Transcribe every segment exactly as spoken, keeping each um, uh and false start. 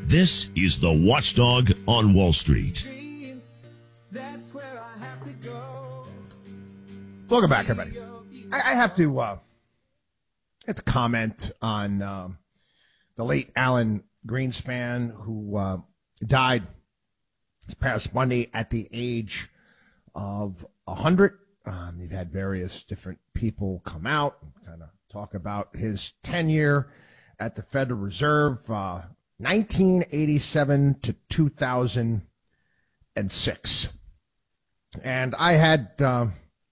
This is the Watchdog on Wall Street. Welcome back, everybody. I, I have to uh, have to comment on um, the late Alan Greenspan, who uh, died this past Monday at the age of one hundred. Um, you've had various different people come out and kind of talk about his tenure at the Federal Reserve, uh, nineteen eighty-seven to two thousand six. And I had uh,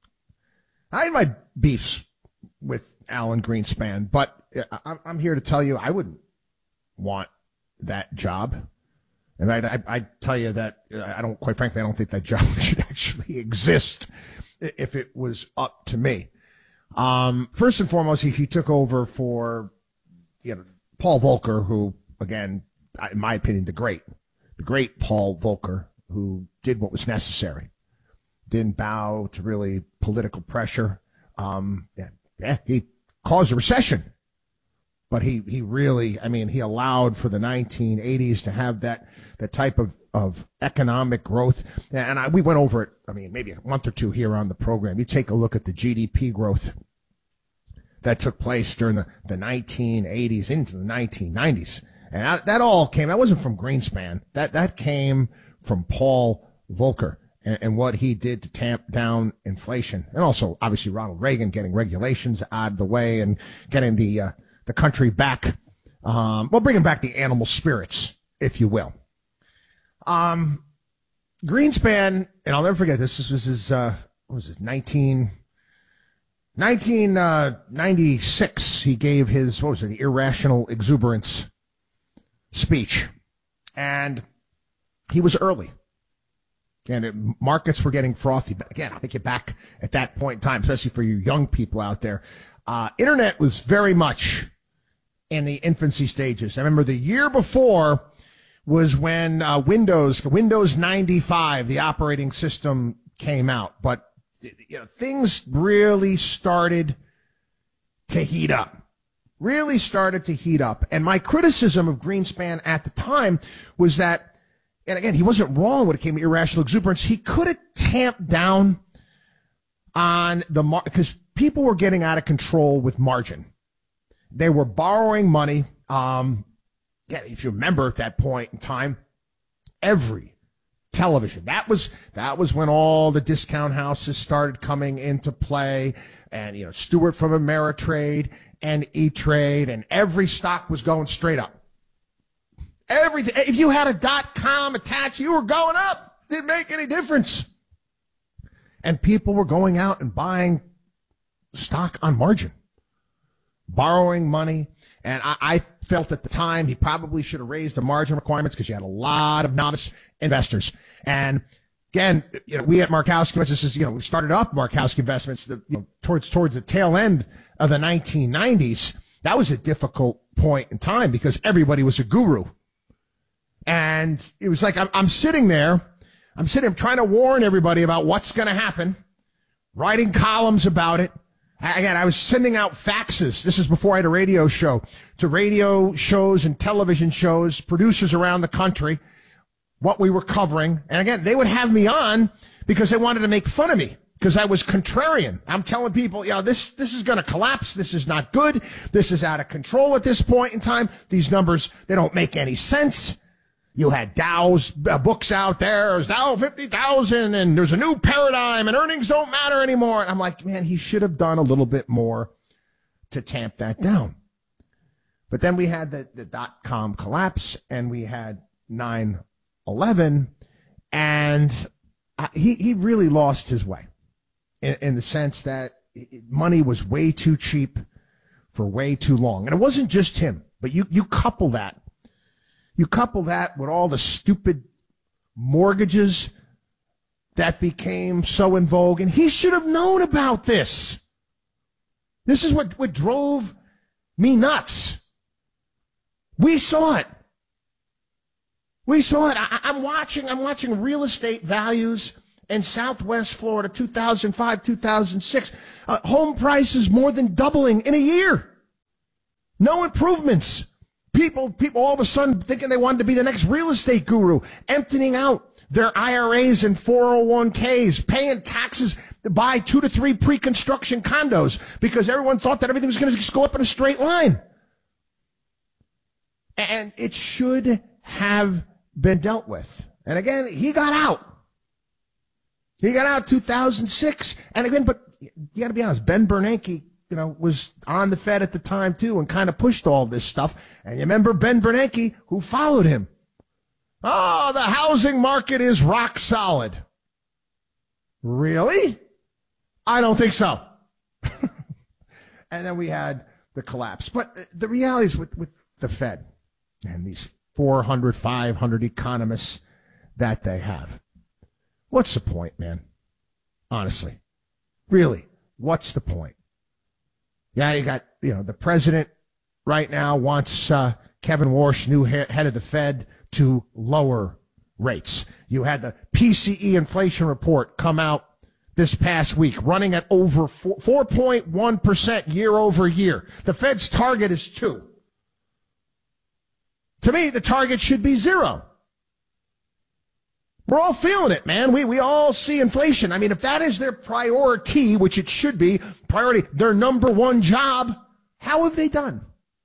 I had my beefs with Alan Greenspan, but I'm, I'm here to tell you I wouldn't want that job. And I, I, I tell you that I don't, quite frankly, I don't think that job should actually exist if it was up to me. Um, first and foremost, he, he took over for, you know, Paul Volcker, who, again, in my opinion, the great, the great Paul Volcker, who did what was necessary, didn't bow to really political pressure. Um, yeah, yeah, he caused a recession. But he, he really, I mean, he allowed for the nineteen eighties to have that, that type of, of economic growth. And I, we went over it, I mean, maybe a month or two here on the program. You take a look at the G D P growth that took place during the, the nineteen eighties into the nineteen nineties. And that, that all came, that wasn't from Greenspan. That, that came from Paul Volcker and, and what he did to tamp down inflation. And also, obviously, Ronald Reagan getting regulations out of the way and getting the, uh, the country back, um, well, bringing back the animal spirits, if you will. Um, Greenspan, and I'll never forget this. This was his, uh, what was it, nineteen, nineteen ninety-six. He gave his, what was it, the irrational exuberance speech, and he was early. And it, markets were getting frothy. But again, I'll take you back at that point in time, especially for you young people out there. Uh, internet was very much in the infancy stages. I remember the year before was when uh, Windows, Windows ninety-five, the operating system, came out. But you know, things really started to heat up. Really started to heat up. And my criticism of Greenspan at the time was that, and again, he wasn't wrong when it came to irrational exuberance. He could have tamped down on the mar- because people were getting out of control with margin. They were borrowing money. Um, yeah, if you remember at that point in time, every television, that was that was when all the discount houses started coming into play, and you know, Stewart from Ameritrade and E-Trade, and every stock was going straight up. Everything. If you had a dot com attached, you were going up. Didn't make any difference. And people were going out and buying stock on margin, borrowing money. And I, I felt at the time he probably should have raised the margin requirements because you had a lot of novice investors. And again, you know, we at Markowski, this is, you know, we started up Markowski Investments the, you know, towards towards the tail end of the nineteen nineties. That was a difficult point in time because everybody was a guru. And it was like I'm, I'm sitting there, I'm sitting, I'm trying to warn everybody about what's going to happen, writing columns about it. Again, I was sending out faxes. This is before I had a radio show, to radio shows and television shows, producers around the country, what we were covering. And again, they would have me on because they wanted to make fun of me because I was contrarian. I'm telling people, you know, this, this is going to collapse. This is not good. This is out of control at this point in time. These numbers, they don't make any sense. You had Dow's uh, books out there. There's Dow fifty thousand, and there's a new paradigm, and earnings don't matter anymore. And I'm like, man, he should have done a little bit more to tamp that down. But then we had the, the dot-com collapse, and we had nine eleven, and he, he really lost his way in, in the sense that money was way too cheap for way too long. And it wasn't just him, but you, you couple that. You couple that with all the stupid mortgages that became so in vogue, and he should have known about this. This is what, what drove me nuts. We saw it. We saw it. I, I'm watching, I'm watching real estate values in Southwest Florida, two thousand five, two thousand six. Uh, home prices more than doubling in a year. No improvements. People, people all of a sudden thinking they wanted to be the next real estate guru, emptying out their I R As and four oh one k's, paying taxes to buy two to three pre-construction condos because everyone thought that everything was going to just go up in a straight line. And it should have been dealt with. And again, he got out. He got out two thousand six. And again, but you got to be honest, Ben Bernanke, you know, was on the Fed at the time too and kind of pushed all this stuff. And you remember Ben Bernanke, who followed him. Oh, the housing market is rock solid. Really? I don't think so. And then we had the collapse. But the reality is with, with the Fed and these four hundred, five hundred economists that they have, what's the point, man? Honestly. Really, what's the point? Yeah, you got, you know, the president right now wants uh, Kevin Warsh, new he- head of the Fed, to lower rates. You had the P C E inflation report come out this past week, running at over four point one percent year over year. The Fed's target is two. To me, the target should be zero. We're all feeling it, man. We we all see inflation. I mean, if that is their priority, which it should be, priority, their number one job, how have they done?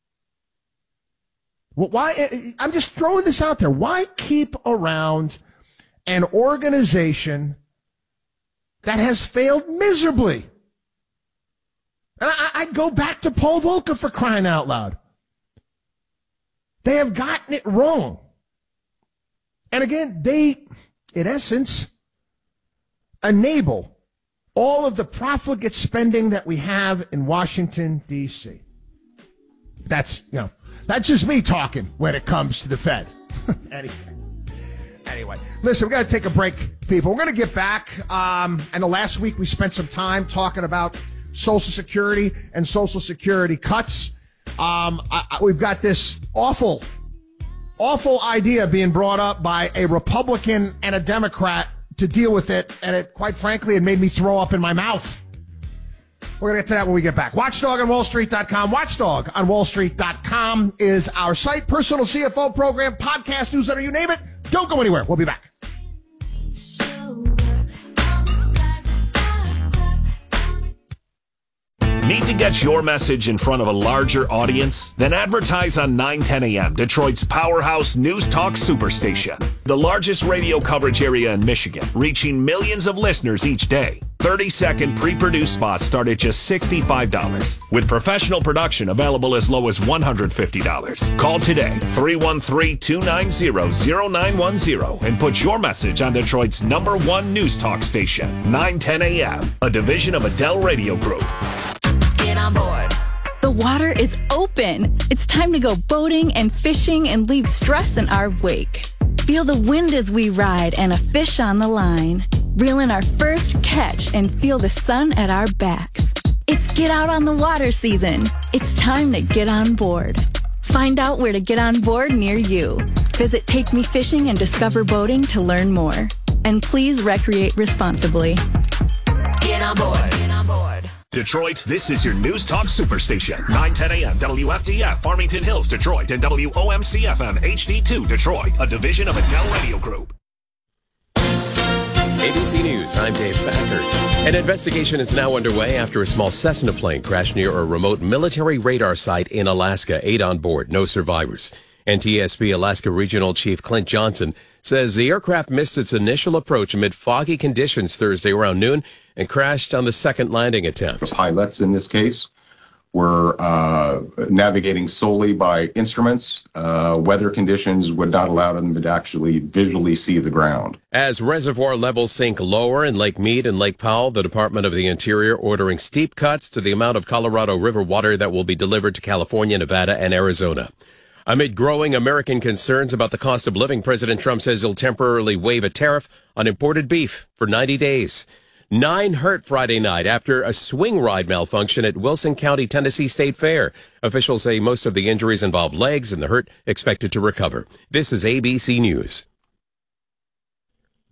Well, why? I'm just throwing this out there. Why keep around an organization that has failed miserably? And I, I go back to Paul Volcker, for crying out loud. They have gotten it wrong. And again, they, in essence, enable all of the profligate spending that we have in Washington, D C That's, you know, that's just me talking when it comes to the Fed. anyway, anyway, listen, we got to take a break, people. We're going to get back. Um, I know last week we spent some time talking about Social Security and Social Security cuts. Um, I, I, we've got this awful, awful idea being brought up by a Republican and a Democrat to deal with it, and it, quite frankly, it made me throw up in my mouth. We're going to get to that when we get back. Watchdog on Wall Street dot com. Watchdog on Wall Street dot com is our site. Personal C F O program, podcast, newsletter, you name it. Don't go anywhere. We'll be back. Need to get your message in front of a larger audience? Then advertise on nine ten A M, Detroit's powerhouse news talk superstation. The largest radio coverage area in Michigan, reaching millions of listeners each day. thirty-second pre-produced spots start at just sixty-five dollars, with professional production available as low as one hundred fifty dollars. Call today, three one three, two nine zero, zero nine one zero, and put your message on Detroit's number one news talk station, nine ten A M, a division of Adele Radio Group. Get on board. The water is open. It's time to go boating and fishing and leave stress in our wake. Feel the wind as we ride and a fish on the line. Reel in our first catch and feel the sun at our backs. It's get out on the water season. It's time to get on board. Find out where to get on board near you. Visit Take Me Fishing and Discover Boating to learn more. And please recreate responsibly. Get on board. Get on board. Detroit, this is your News Talk Superstation. nine ten A M, W F D F, Farmington Hills, Detroit, and W O M C F M, H D two, Detroit, a division of Adele Radio Group. A B C News, I'm Dave Packard. An investigation is now underway after a small Cessna plane crashed near a remote military radar site in Alaska. Eight on board, no survivors. N T S B Alaska Regional Chief Clint Johnson says the aircraft missed its initial approach amid foggy conditions Thursday around noon and crashed on the second landing attempt. The pilots in this case were uh, navigating solely by instruments. Uh, weather conditions would not allow them to actually visually see the ground. As reservoir levels sink lower in Lake Mead and Lake Powell, the Department of the Interior ordering steep cuts to the amount of Colorado River water that will be delivered to California, Nevada, and Arizona. Amid growing American concerns about the cost of living, President Trump says he'll temporarily waive a tariff on imported beef for ninety days. Nine hurt Friday night after a swing ride malfunction at Wilson County, Tennessee State Fair. Officials say most of the injuries involved legs and the hurt expected to recover. This is A B C News.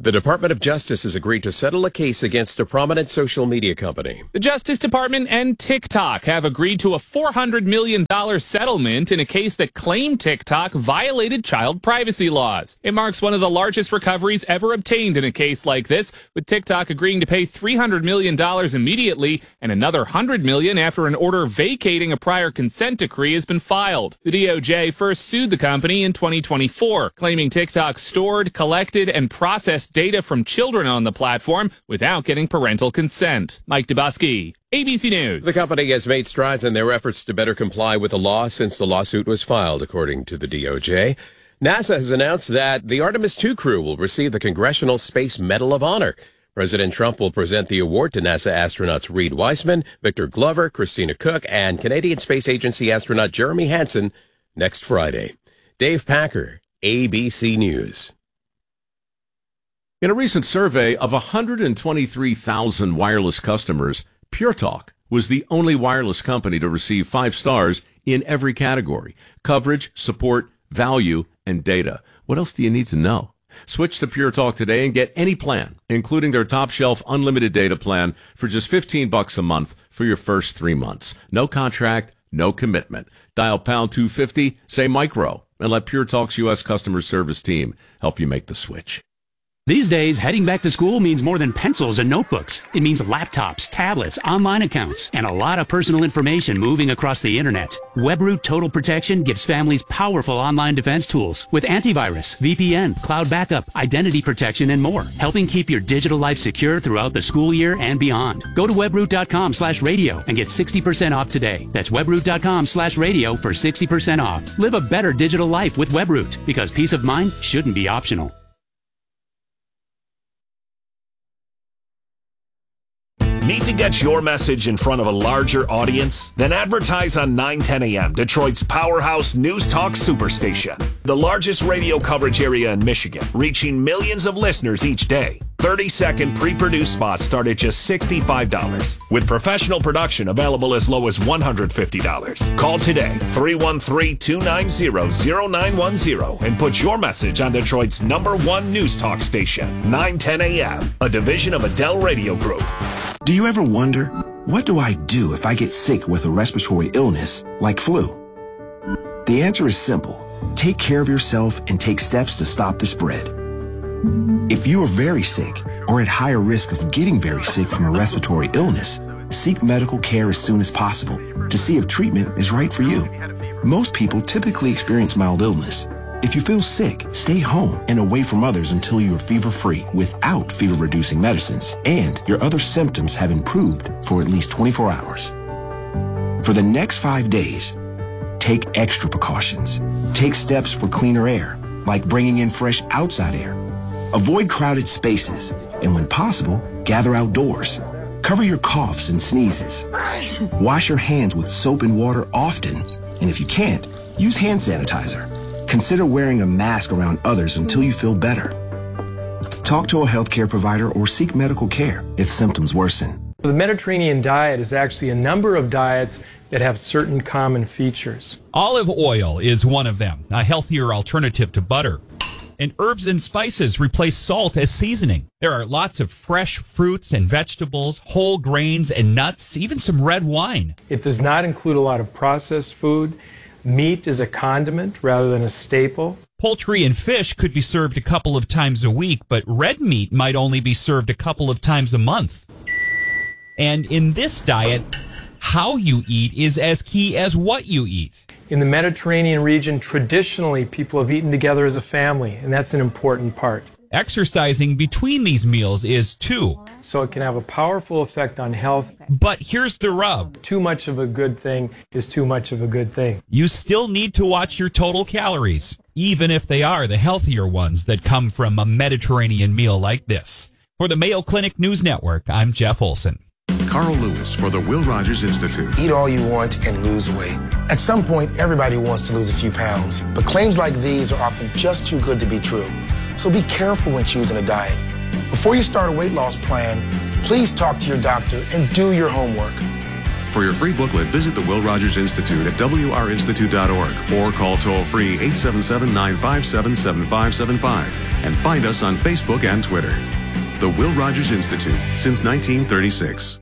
The Department of Justice has agreed to settle a case against a prominent social media company. The Justice Department and TikTok have agreed to a four hundred million dollars settlement in a case that claimed TikTok violated child privacy laws. It marks one of the largest recoveries ever obtained in a case like this, with TikTok agreeing to pay three hundred million dollars immediately and another one hundred million dollars after an order vacating a prior consent decree has been filed. The D O J first sued the company in twenty twenty-four, claiming TikTok stored, collected, and processed data from children on the platform without getting parental consent. Mike Dubosky, A B C News. The company has made strides in their efforts to better comply with the law since the lawsuit was filed, according to the D O J. NASA has announced that the Artemis two crew will receive the Congressional Space Medal of Honor. President Trump will present the award to NASA astronauts Reed Wiseman, Victor Glover, Christina Cook, and Canadian Space Agency astronaut Jeremy Hansen next Friday. Dave Packer, A B C News. In a recent survey of one hundred twenty-three thousand wireless customers, Pure Talk was the only wireless company to receive five stars in every category: coverage, support, value, and data. What else do you need to know? Switch to Pure Talk today and get any plan, including their top shelf unlimited data plan, for just fifteen bucks a month for your first three months. No contract, no commitment. Dial pound two fifty, say micro, and let Pure Talk's U S customer service team help you make the switch. These days, heading back to school means more than pencils and notebooks. It means laptops, tablets, online accounts, and a lot of personal information moving across the internet. WebRoot Total Protection gives families powerful online defense tools with antivirus, V P N, cloud backup, identity protection, and more, helping keep your digital life secure throughout the school year and beyond. Go to webroot.com slash radio and get sixty percent off today. That's webroot.com slash radio for sixty percent off. Live a better digital life with WebRoot, because peace of mind shouldn't be optional. Need to get your message in front of a larger audience? Then advertise on nine ten A M, Detroit's powerhouse news talk superstation. The largest radio coverage area in Michigan, reaching millions of listeners each day. thirty second pre-produced spots start at just sixty-five dollars, with professional production available as low as one hundred fifty dollars. Call today, three one three, two nine zero, zero nine one zero, and put your message on Detroit's number one news talk station, nine ten A M, a division of Adele Radio Group. Do you ever wonder, what do I do if I get sick with a respiratory illness like flu? The answer is simple. Take care of yourself and take steps to stop the spread. If you are very sick or at higher risk of getting very sick from a respiratory illness, seek medical care as soon as possible to see if treatment is right for you. Most people typically experience mild illness. If you feel sick, stay home and away from others until you are fever-free without fever-reducing medicines and your other symptoms have improved for at least twenty-four hours. For the next five days, take extra precautions. Take steps for cleaner air, like bringing in fresh outside air. Avoid crowded spaces, and when possible, gather outdoors. Cover your coughs and sneezes. Wash your hands with soap and water often, and if you can't, use hand sanitizer. Consider wearing a mask around others until you feel better. Talk to a healthcare provider or seek medical care if symptoms worsen. The Mediterranean diet is actually a number of diets that have certain common features. Olive oil is one of them, a healthier alternative to butter. And herbs and spices replace salt as seasoning. There are lots of fresh fruits and vegetables, whole grains and nuts, even some red wine. It does not include a lot of processed food. Meat is a condiment rather than a staple. Poultry and fish could be served a couple of times a week, but red meat might only be served a couple of times a month. And in this diet, how you eat is as key as what you eat. In the Mediterranean region, traditionally, people have eaten together as a family, and that's an important part. Exercising between these meals is too. So it can have a powerful effect on health. But here's the rub. Too much of a good thing is too much of a good thing. You still need to watch your total calories, even if they are the healthier ones that come from a Mediterranean meal like this. For the Mayo Clinic News Network, I'm Jeff Olson. Carl Lewis for the Will Rogers Institute. Eat all you want and lose weight. At some point, everybody wants to lose a few pounds, but claims like these are often just too good to be true. So be careful when choosing a diet. Before you start a weight loss plan, please talk to your doctor and do your homework. For your free booklet, visit the Will Rogers Institute at w r institute dot org or call toll-free eight seven seven, nine five seven, seven five seven five and find us on Facebook and Twitter. The Will Rogers Institute, since nineteen thirty-six.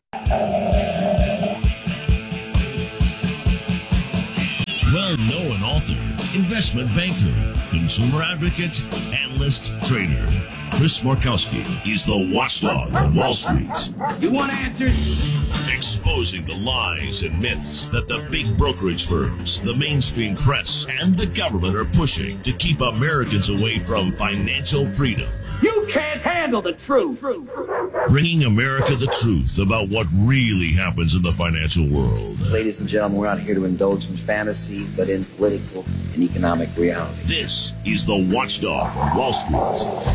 Well-known author, investment banker, consumer advocate, analyst, trader. Chris Markowski is the watchdog on Wall Street. You want answers? Exposing the lies and myths that the big brokerage firms, the mainstream press, and the government are pushing to keep Americans away from financial freedom. You can't handle the truth. Bringing America the truth about what really happens in the financial world. Ladies and gentlemen, we're not here to indulge in fantasy, but in political and economic reality. This is the Watchdog on Wall Street.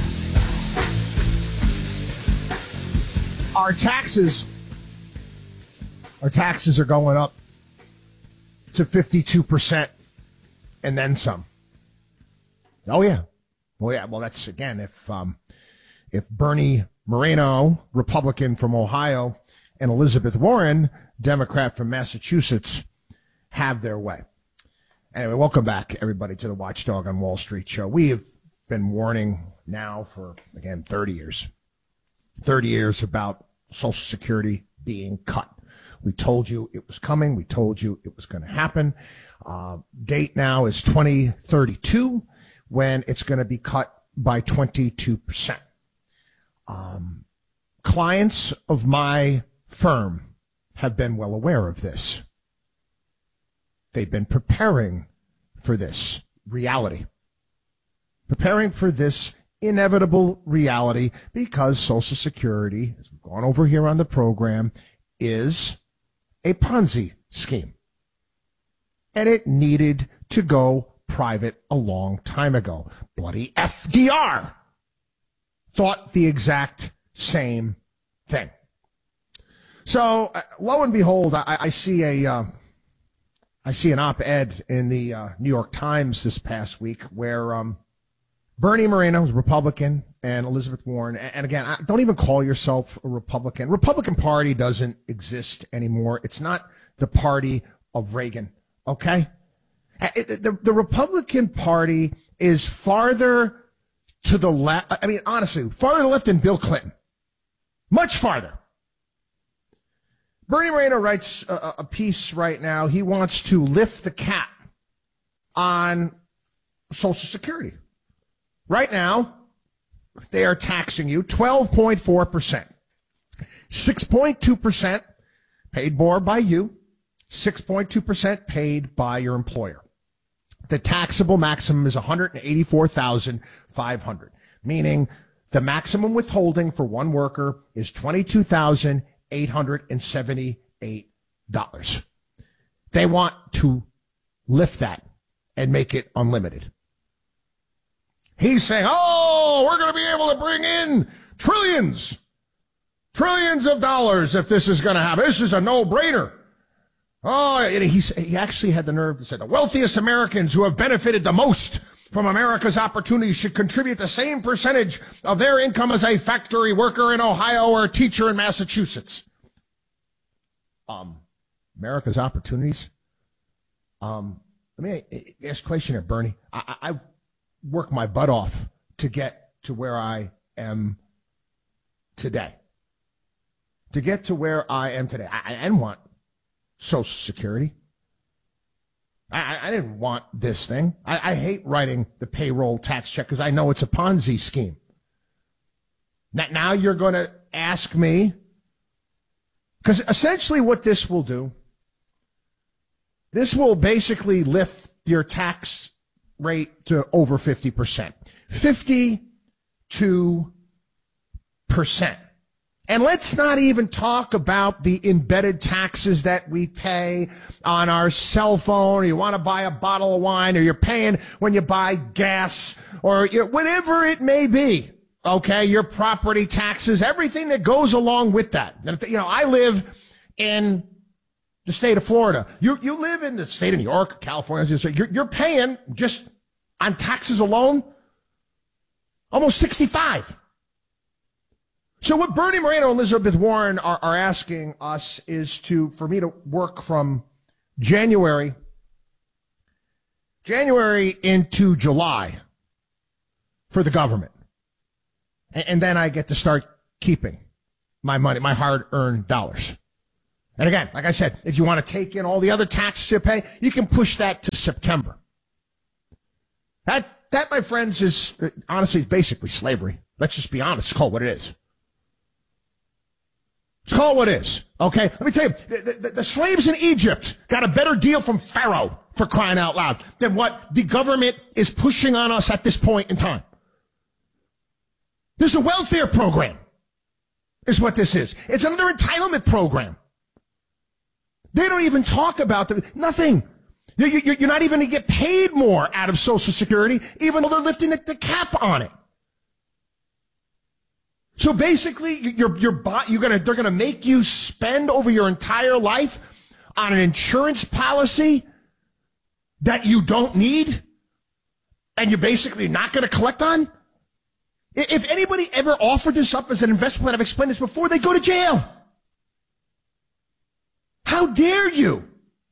Our taxes, our taxes are going up to fifty-two percent and then some. Oh, yeah. Well, yeah. Well, that's, again, if um, if Bernie Moreno, Republican from Ohio, and Elizabeth Warren, Democrat from Massachusetts, have their way. Anyway, welcome back, everybody, to the Watchdog on Wall Street show. We have been warning now for, again, thirty years. thirty years about Social Security being cut. We told you it was coming. We told you it was going to happen. Uh, date now is twenty thirty-two, when it's going to be cut by twenty-two percent. Um, clients of my firm have been well aware of this. They've been preparing for this reality, preparing for this inevitable reality, because Social Security, as we've gone over here on the program, is a Ponzi scheme. And it needed to go private a long time ago. Bloody F D R thought the exact same thing. So, uh, lo and behold, I, I see a, uh, I see an op-ed in the uh, New York Times this past week where um, Bernie Moreno is Republican and Elizabeth Warren. And again, don't even call yourself a Republican. Republican Party doesn't exist anymore. It's not the party of Reagan, okay? It, the, the Republican Party is farther to the left. I mean, honestly, farther to the left than Bill Clinton. Much farther. Bernie Moreno writes a, a piece right now. He wants to lift the cap on Social Security. Right now, they are taxing you twelve point four percent. six point two percent paid more by you, six point two percent paid by your employer. The taxable maximum is one hundred eighty-four thousand five hundred dollars, meaning the maximum withholding for one worker is twenty-two thousand eight hundred seventy-eight dollars. They want to lift that and make it unlimited. He's saying, oh, we're going to be able to bring in trillions, trillions of dollars if this is going to happen. This is a no-brainer. Oh, and he, he actually had the nerve to say the wealthiest Americans who have benefited the most from America's opportunities should contribute the same percentage of their income as a factory worker in Ohio or a teacher in Massachusetts. Um, America's opportunities? Um, let me ask a question here, Bernie. I, I work my butt off to get to where I am today. To get to where I am today. I, I didn't want Social Security. I, I didn't want this thing. I, I hate writing the payroll tax check because I know it's a Ponzi scheme. Now, now you're going to ask me, because essentially what this will do, this will basically lift your tax rate to over fifty percent. fifty-two percent. And let's not even talk about the embedded taxes that we pay on our cell phone, or you want to buy a bottle of wine, or you're paying when you buy gas, or you know, whatever it may be. Okay, your property taxes, everything that goes along with that. You know, I live in the state of Florida. You you live in the state of New York, California. You're, you're paying just on taxes alone almost sixty-five. So what Bernie Moreno and Elizabeth Warren are, are asking us is to, for me to work from January, January into July for the government. And, and then I get to start keeping my money, my hard-earned dollars. And again, like I said, if you want to take in all the other taxes you pay, you can push that to September. That, that, my friends, is honestly basically slavery. Let's just be honest. It's called what it is. It's called what it is. Okay? Let me tell you, the, the, the slaves in Egypt got a better deal from Pharaoh, for crying out loud, than what the government is pushing on us at this point in time. This is a welfare program, is what this is. It's another entitlement program. They don't even talk about the, nothing. You, you, you're not even going to get paid more out of Social Security, even though they're lifting the, the cap on it. So basically, you're, you're, you're gonna, they're going to make you spend over your entire life on an insurance policy that you don't need, and you're basically not going to collect on? If anybody ever offered this up as an investment plan, I've explained this before, they go to jail. How dare you?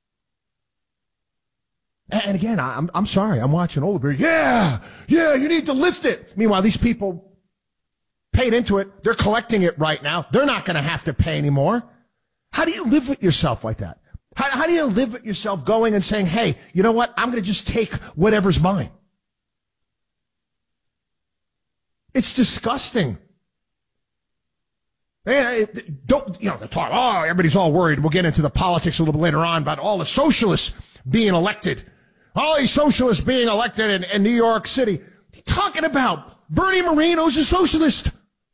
And again, I'm, I'm sorry, I'm watching Oldenburg. Yeah, yeah, you need to lift it. Meanwhile, these people paid into it. They're collecting it right now. They're not going to have to pay anymore. How do you live with yourself like that? How, how do you live with yourself going and saying, hey, you know what? I'm going to just take whatever's mine. It's disgusting. They, don't, you know, they talk, oh, everybody's all worried. We'll get into the politics a little bit later on about all the socialists being elected. All these socialists being elected in, in New York City. What are you talking about? Bernie Moreno's a socialist.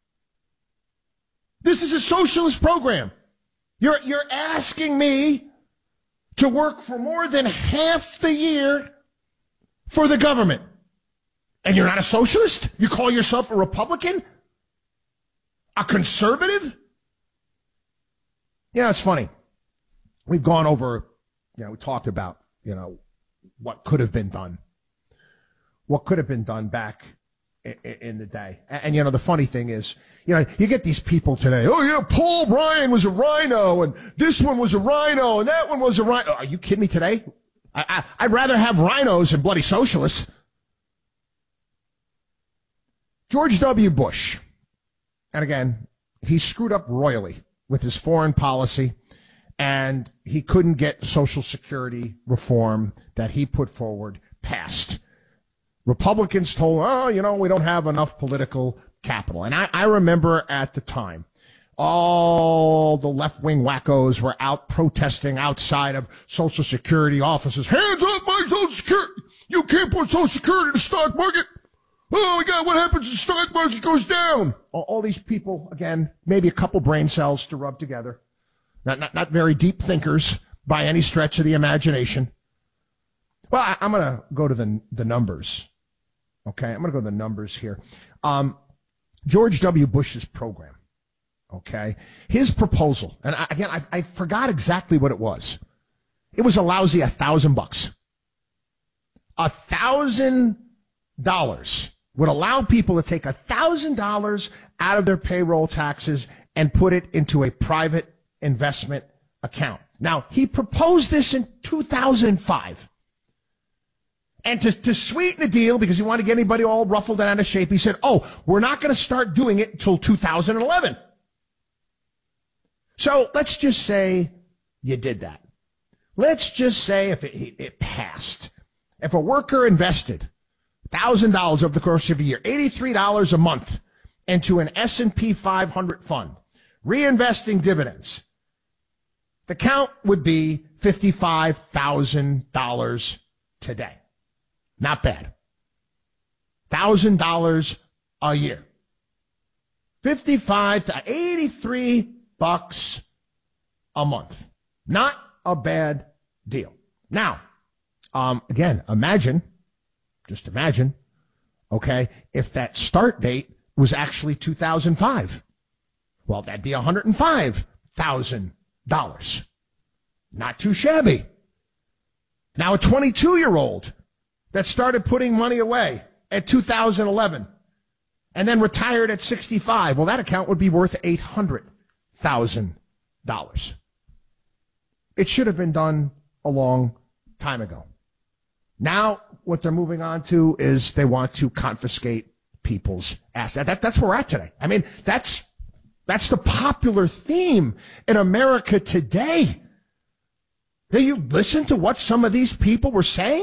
This is a socialist program. You're, you're asking me to work for more than half the year for the government. And you're not a socialist? You call yourself a Republican? A conservative? You know, it's funny. We've gone over, you know, we talked about, you know, what could have been done. What could have been done back in, in the day. And, and, you know, the funny thing is, you know, you get these people today, oh, yeah, Paul Ryan was a rhino, and this one was a rhino, and that one was a rhino. Are you kidding me today? I, I, I'd rather have rhinos than bloody socialists. George W. Bush, and again, he screwed up royally with his foreign policy, and he couldn't get Social Security reform that he put forward passed. Republicans told, oh, you know, we don't have enough political capital. And I, I remember at the time, all the left-wing wackos were out protesting outside of Social Security offices. Hands off my Social Security! You can't put Social Security in the stock market! Oh, my God, what happens if the stock market goes down? All, all these people, again, maybe a couple brain cells to rub together. Not, not, not very deep thinkers by any stretch of the imagination. Well, I, I'm going to go to the, the numbers. Okay, I'm going to go to the numbers here. Um, George W. Bush's program. Okay, his proposal, and I, again, I, I forgot exactly what it was. It was a lousy a thousand bucks. A thousand dollars would allow people to take a thousand dollars out of their payroll taxes and put it into a private investment account. Now, he proposed this in two thousand five. And to, to sweeten the deal, because he wanted to get anybody all ruffled and out of shape, he said, oh, we're not going to start doing it until two thousand eleven. So let's just say you did that. Let's just say if it, it passed. If a worker invested one thousand dollars over the course of a year, eighty-three dollars a month, into an S and P five hundred fund, reinvesting dividends, the count would be fifty-five thousand dollars today. Not bad. one thousand dollars a year. fifty-five, eighty-three bucks a month. Not a bad deal. Now, um, again, imagine, just imagine, okay, if that start date was actually two thousand five. Well, that'd be one hundred five thousand dollars. Not too shabby. Now, a twenty-two-year-old that started putting money away at two thousand eleven and then retired at sixty-five, well, that account would be worth eight hundred thousand dollars. It should have been done a long time ago. Now, what they're moving on to is they want to confiscate people's assets. That, that's where we're at today. I mean, that's that's the popular theme in America today. Do you listen to what some of these people were saying?